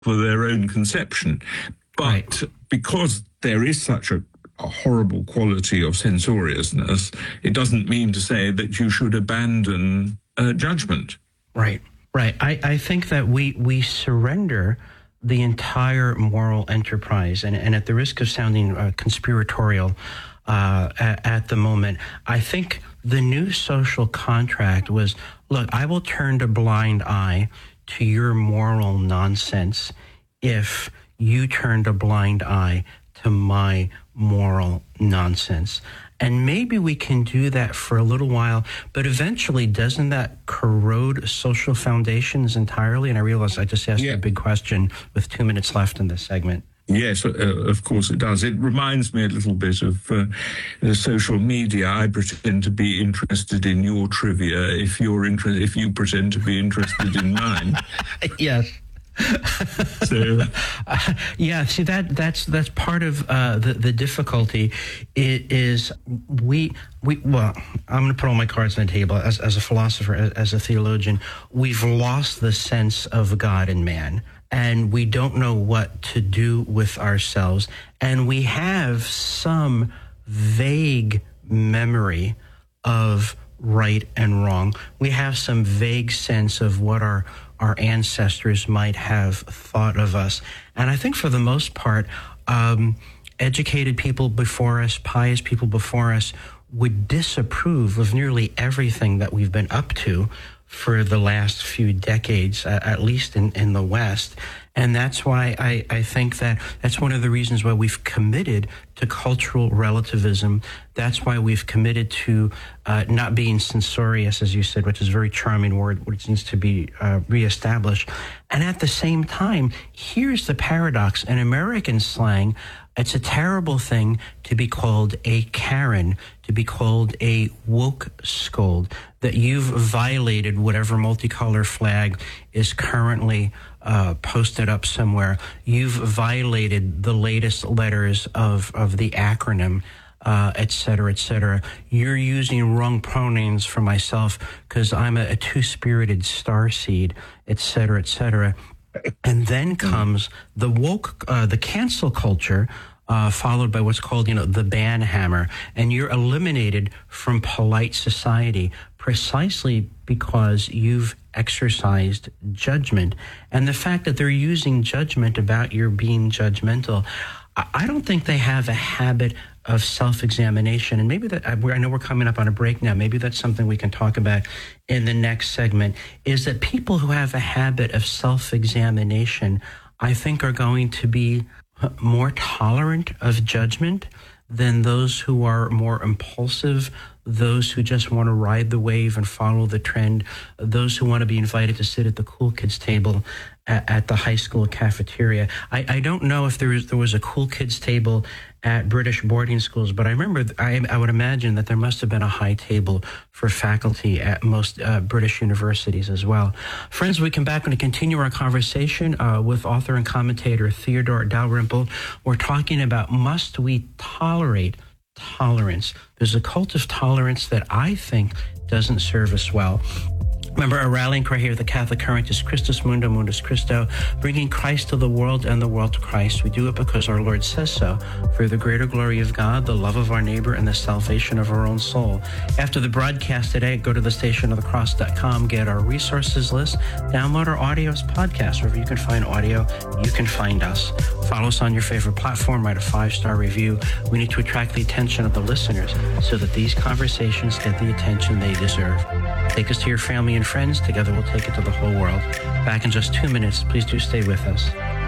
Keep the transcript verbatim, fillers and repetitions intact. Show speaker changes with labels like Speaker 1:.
Speaker 1: for their own conception. But right. because there is such a, a horrible quality of censoriousness, it doesn't mean to say that you should abandon uh, judgment.
Speaker 2: Right, right. I, I think that we, we surrender the entire moral enterprise, and, and at the risk of sounding uh, conspiratorial uh, at, at the moment, I think the new social contract was, look, I will turn a blind eye to your moral nonsense if you turned a blind eye to my moral nonsense. And maybe we can do that for a little while, but eventually doesn't that corrode social foundations entirely? And I realize I just asked yeah. a big question with two minutes left in this segment.
Speaker 1: Yes, uh, of course it does. It reminds me a little bit of uh, uh, social media. I pretend to be interested in your trivia if you're inter- if you pretend to be interested in mine.
Speaker 2: Yes.
Speaker 1: So,
Speaker 2: uh, yeah, see that that's that's part of uh, the the difficulty. It is we we well, I'm going to put all my cards on the table as as a philosopher, as, as a theologian. We've lost the sense of God and man, and we don't know what to do with ourselves, and we have some vague memory of right and wrong. We have some vague sense of what our our ancestors might have thought of us. And I think for the most part, um, educated people before us, pious people before us, would disapprove of nearly everything that we've been up to for the last few decades, uh, at least in, in the West. And that's why I, I think that that's one of the reasons why we've committed to cultural relativism. That's why we've committed to uh, not being censorious, as you said, which is a very charming word, which needs to be uh, reestablished. And at the same time, here's the paradox. In American slang, it's a terrible thing to be called a Karen, to be called a woke scold, that you've violated whatever multicolor flag is currently uh, posted up somewhere. You've violated the latest letters of, of the acronym, uh, et cetera, et cetera. You're using wrong pronouns for myself because I'm a, a two-spirited starseed, et cetera, et cetera. And then comes the woke, uh, the cancel culture, uh, followed by what's called, you know, the ban hammer. And you're eliminated from polite society precisely because you've exercised judgment. And the fact that they're using judgment about your being judgmental, I don't think they have a habit of self-examination. And maybe that, I know we're coming up on a break now, maybe that's something we can talk about in the next segment, is that people who have a habit of self-examination, I think, are going to be more tolerant of judgment than those who are more impulsive, those who just want to ride the wave and follow the trend, those who want to be invited to sit at the cool kids table at, at the high school cafeteria. I, I don't know if there is there was a cool kids table at British boarding schools, but I remember, I, I would imagine that there must have been a high table for faculty at most uh, British universities as well. Friends, we come back and continue our conversation uh, with author and commentator Theodore Dalrymple. We're talking about, must we tolerate tolerance? There's a cult of tolerance that I think doesn't serve us well. Remember, our rallying cry here at the Catholic Current is Christus Mundo, Mundus Christo, bringing Christ to the world and the world to Christ. We do it because our Lord says so, for the greater glory of God, the love of our neighbor, and the salvation of our own soul. After the broadcast today, go to the station of the cross dot com, get our resources list, download our audios podcast. Wherever you can find audio, you can find us. Follow us on your favorite platform, write a five-star review. We need to attract the attention of the listeners so that these conversations get the attention they deserve. Take us to your family and friends. Together we'll take it to the whole world. Back in just two minutes. Please do stay with us.